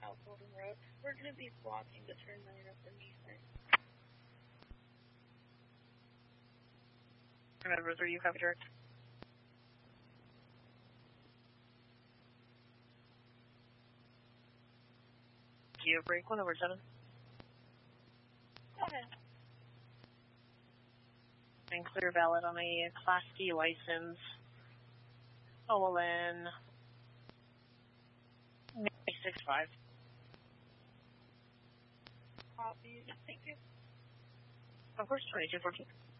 South Golden Road. We're going to be blocking the turn lane up in Eastern. Remember, 3, you copy direct. Geo break 1 over 7. Go ahead. And clear valid on a Class D license. OLN 65. Copy. Thank you. Of course, 2214.